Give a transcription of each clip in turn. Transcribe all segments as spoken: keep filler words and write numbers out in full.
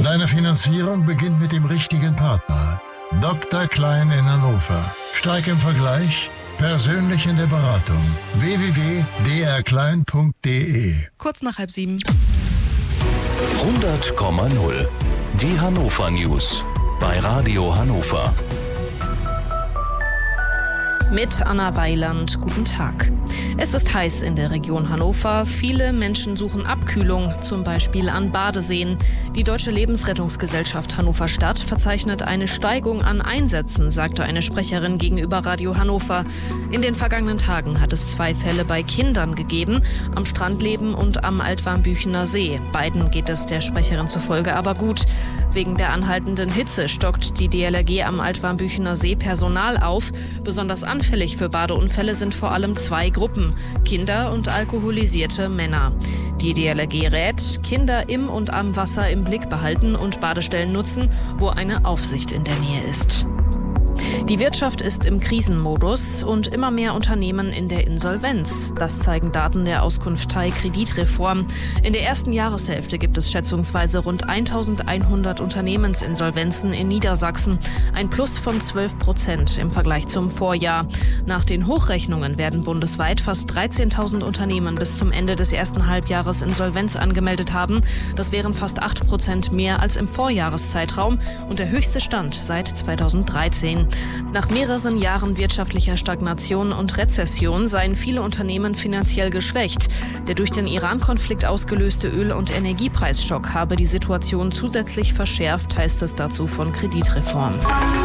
Deine Finanzierung beginnt mit dem richtigen Partner. Doktor Klein in Hannover. Stark im Vergleich, persönlich in der Beratung. w w w punkt d r klein punkt d e. Kurz nach halb sieben. hundert Komma null. Die Hannover News bei Radio Hannover. Mit Anna Weiland, guten Tag. Es ist heiß in der Region Hannover. Viele Menschen suchen Abkühlung, zum Beispiel an Badeseen. Die Deutsche Lebensrettungsgesellschaft Hannover Stadt verzeichnet eine Steigung an Einsätzen, sagte eine Sprecherin gegenüber Radio Hannover. In den vergangenen Tagen hat es zwei Fälle bei Kindern gegeben, am Strandleben und am Altwarmbüchener See. Beiden geht es der Sprecherin zufolge aber gut. Wegen der anhaltenden Hitze stockt die D L R G am Altwarmbüchener See Personal auf. Besonders anfällig für Badeunfälle sind vor allem zwei Gruppen: Kinder und alkoholisierte Männer. Die D L R G rät, Kinder im und am Wasser im Blick behalten und Badestellen nutzen, wo eine Aufsicht in der Nähe ist. Die Wirtschaft ist im Krisenmodus und immer mehr Unternehmen in der Insolvenz. Das zeigen Daten der Auskunftei Kreditreform. In der ersten Jahreshälfte gibt es schätzungsweise rund eintausendeinhundert Unternehmensinsolvenzen in Niedersachsen. Ein Plus von zwölf Prozent im Vergleich zum Vorjahr. Nach den Hochrechnungen werden bundesweit fast dreizehntausend Unternehmen bis zum Ende des ersten Halbjahres Insolvenz angemeldet haben. Das wären fast acht Prozent mehr als im Vorjahreszeitraum und der höchste Stand seit zweitausenddreizehn. Nach mehreren Jahren wirtschaftlicher Stagnation und Rezession seien viele Unternehmen finanziell geschwächt. Der durch den Iran-Konflikt ausgelöste Öl- und Energiepreisschock habe die Situation zusätzlich verschärft, heißt es dazu von Kreditreform.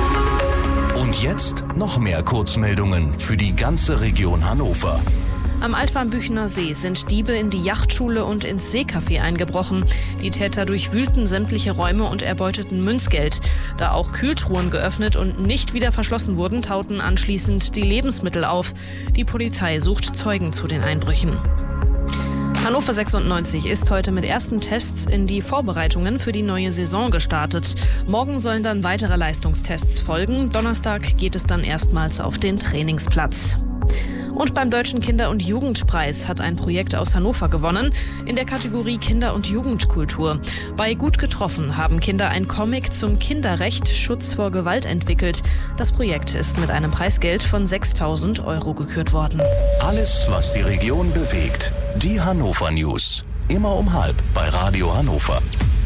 Und jetzt noch mehr Kurzmeldungen für die ganze Region Hannover. Am Altwarmbüchener See sind Diebe in die Yachtschule und ins Seecafé eingebrochen. Die Täter durchwühlten sämtliche Räume und erbeuteten Münzgeld. Da auch Kühltruhen geöffnet und nicht wieder verschlossen wurden, tauten anschließend die Lebensmittel auf. Die Polizei sucht Zeugen zu den Einbrüchen. Hannover sechsundneunzig ist heute mit ersten Tests in die Vorbereitungen für die neue Saison gestartet. Morgen sollen dann weitere Leistungstests folgen. Donnerstag geht es dann erstmals auf den Trainingsplatz. Und beim Deutschen Kinder- und Jugendpreis hat ein Projekt aus Hannover gewonnen in der Kategorie Kinder- und Jugendkultur. Bei Gut getroffen haben Kinder ein Comic zum Kinderrecht Schutz vor Gewalt entwickelt. Das Projekt ist mit einem Preisgeld von sechstausend Euro gekürt worden. Alles, was die Region bewegt. Die Hannover News. Immer um halb bei Radio Hannover.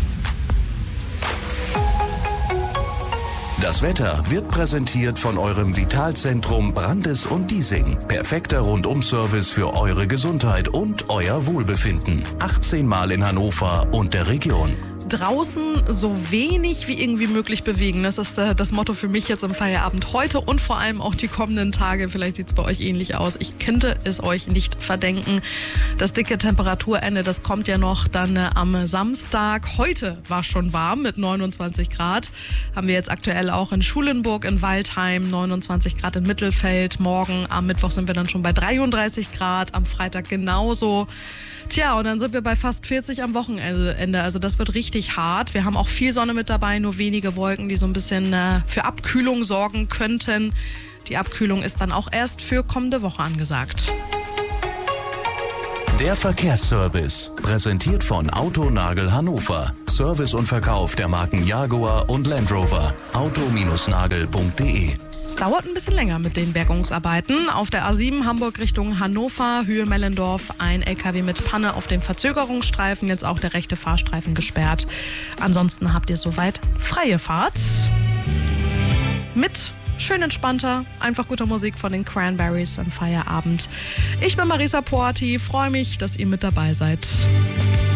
Das Wetter wird präsentiert von eurem Vitalzentrum Brandes und Diesing. Perfekter Rundum-Service für eure Gesundheit und euer Wohlbefinden. achtzehn Mal in Hannover und der Region. Draußen so wenig wie irgendwie möglich bewegen. Das ist äh, das Motto für mich jetzt im Feierabend heute und vor allem auch die kommenden Tage. Vielleicht sieht es bei euch ähnlich aus. Ich könnte es euch nicht verdenken. Das dicke Temperaturende, das kommt ja noch dann äh, am Samstag. Heute war es schon warm mit neunundzwanzig Grad. Haben wir jetzt aktuell auch in Schulenburg, in Waldheim, neunundzwanzig Grad in Mittelfeld. Morgen am Mittwoch sind wir dann schon bei dreiunddreißig Grad. Am Freitag genauso. Tja, und dann sind wir bei fast vierzig am Wochenende. Also das wird richtig hart. Wir haben auch viel Sonne mit dabei, nur wenige Wolken, die so ein bisschen äh, für Abkühlung sorgen könnten. Die Abkühlung ist dann auch erst für kommende Woche angesagt. Der Verkehrsservice, präsentiert von Autonagel Hannover. Service und Verkauf der Marken Jaguar und Land Rover. auto nagel punkt d e. Es dauert ein bisschen länger mit den Bergungsarbeiten. Auf der A sieben Hamburg Richtung Hannover, Höhe Mellendorf, ein L K W mit Panne auf dem Verzögerungsstreifen. Jetzt auch der rechte Fahrstreifen gesperrt. Ansonsten habt ihr soweit freie Fahrt. Mit schön entspannter, einfach guter Musik von den Cranberries am Feierabend. Ich bin Marisa Porti, freue mich, dass ihr mit dabei seid.